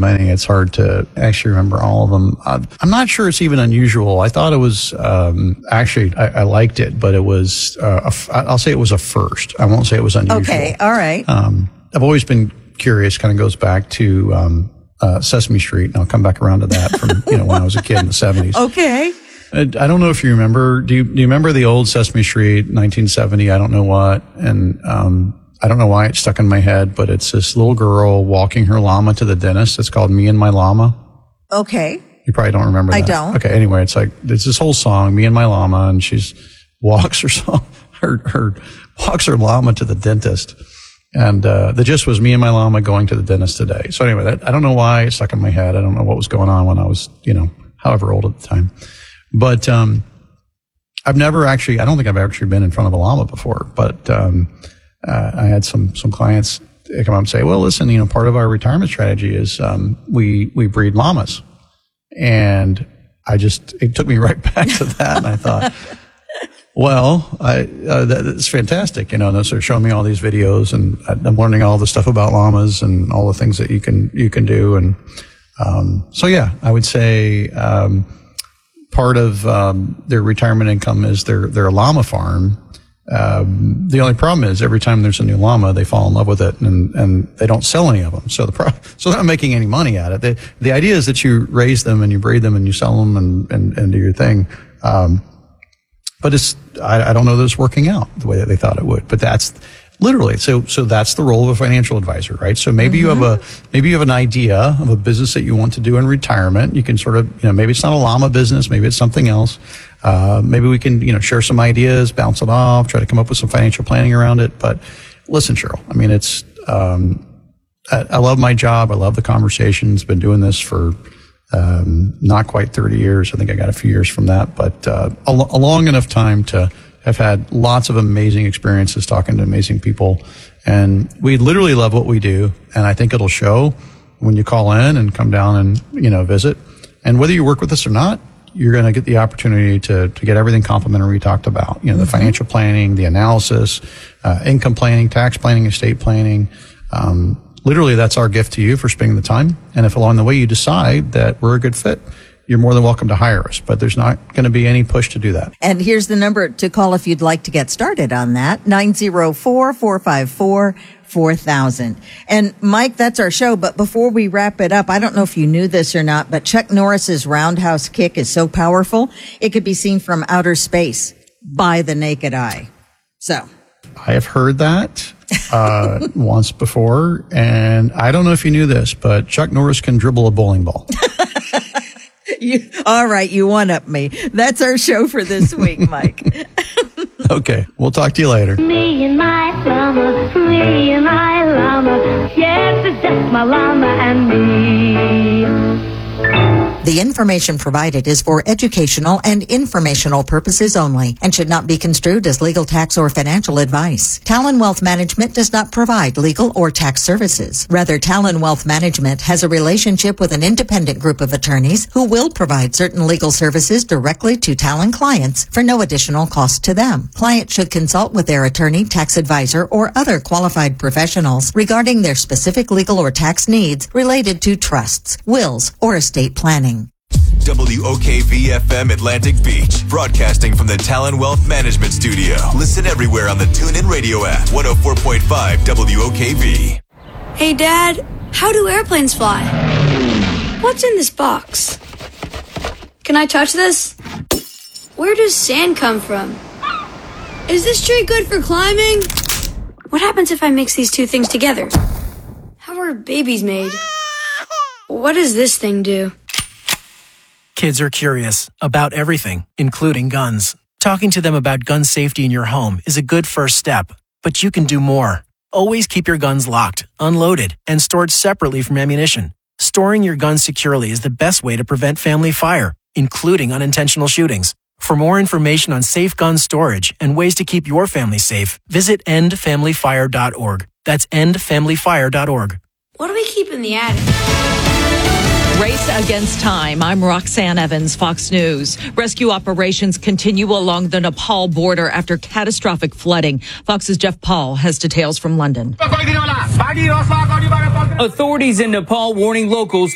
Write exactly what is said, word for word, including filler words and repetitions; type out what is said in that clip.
many, it's hard to actually remember all of them. Uh, I'm not sure it's even unusual. I thought it was, um, actually, I, I liked it, but it was, uh, a f- I'll say it was a first. I won't say it was unusual. Okay, all right. Um, I've always been curious, kind of goes back to, um, uh, Sesame Street, and I'll come back around to that from, you know, when I was a kid in the seventies. Okay. I, I don't know if you remember, do you, do you remember the old Sesame Street, nineteen seventy, I don't know what, and, um, I don't know why it's stuck in my head, but it's this little girl walking her llama to the dentist. It's called Me and My Llama. Okay. You probably don't remember that. I don't. Okay. Anyway, it's like, there's this whole song, Me and My Llama, and she's walks her song, her, her, walks her llama to the dentist. And, uh, the gist was Me and My Llama going to the dentist today. So anyway, that, I don't know why it stuck in my head. I don't know what was going on when I was, you know, however old at the time. But, um, I've never actually, I don't think I've actually been in front of a llama before, but, um, Uh, I had some, some clients come up and say, well, listen, you know, part of our retirement strategy is, um, we, we breed llamas. And I just, it took me right back to that. And I thought, well, I, uh, that, that's fantastic. You know, and they're showing me all these videos, and I'm learning all the stuff about llamas and all the things that you can, you can do. And, um, so yeah, I would say, um, part of, um, their retirement income is their, their llama farm. Um, the only problem is every time there's a new llama, they fall in love with it, and, and they don't sell any of them. So the pro- so they're not making any money at it. They, the idea is that you raise them and you breed them and you sell them and, and, and do your thing. Um, but it's, I, I don't know that it's working out the way that they thought it would, but that's literally, so, so that's the role of a financial advisor, right? So maybe mm-hmm. you have a, maybe you have an idea of a business that you want to do in retirement. You can sort of, you know, maybe it's not a llama business, maybe it's something else. Uh, maybe we can, you know, share some ideas, bounce it off, try to come up with some financial planning around it. But listen, Cheryl, I mean, it's, um, I, I love my job. I love the conversations. Been doing this for, um, not quite thirty years. I think I got a few years from that, but, uh, a, a long enough time to have had lots of amazing experiences talking to amazing people. And we literally love what we do. And I think it'll show when you call in and come down and, you know, visit. And whether you work with us or not, you're going to get the opportunity to, to get everything complimentary we talked about. You know, the mm-hmm. financial planning, the analysis, uh, income planning, tax planning, estate planning. Um, literally, that's our gift to you for spending the time. And if along the way you decide that we're a good fit, you're more than welcome to hire us, but there's not going to be any push to do that. And here's the number to call if you'd like to get started on that, nine oh four, four five four, four thousand. And Mike, that's our show. But before we wrap it up, I don't know if you knew this or not, but Chuck Norris's roundhouse kick is so powerful, it could be seen from outer space by the naked eye. So I have heard that uh, once before, and I don't know if you knew this, but Chuck Norris can dribble a bowling ball. You, all right, you one-up me. That's our show for this week, Mike. Okay, we'll talk to you later. Me and my llama, me and my llama, yes, it's just my llama and me. The information provided is for educational and informational purposes only and should not be construed as legal, tax, or financial advice. Talon Wealth Management does not provide legal or tax services. Rather, Talon Wealth Management has a relationship with an independent group of attorneys who will provide certain legal services directly to Talon clients for no additional cost to them. Clients should consult with their attorney, tax advisor, or other qualified professionals regarding their specific legal or tax needs related to trusts, wills, or estate planning. W O K V F M Atlantic Beach, broadcasting from the Talon Wealth Management Studio. Listen everywhere on the TuneIn Radio app. one oh four point five W O K V. Hey, Dad, how do airplanes fly? What's in this box? Can I touch this? Where does sand come from? Is this tree good for climbing? What happens if I mix these two things together? How are babies made? What does this thing do? Kids are curious about everything, including guns. Talking to them about gun safety in your home is a good first step, but you can do more. Always keep your guns locked, unloaded, and stored separately from ammunition. Storing your guns securely is the best way to prevent family fire, including unintentional shootings. For more information on safe gun storage and ways to keep your family safe, visit end family fire dot org. That's end family fire dot org. What do we keep in the attic? Race against time. I'm Roxanne Evans, Fox News. Rescue operations continue along the Nepal border after catastrophic flooding. Fox's Jeff Paul has details from London. Authorities in Nepal warning locals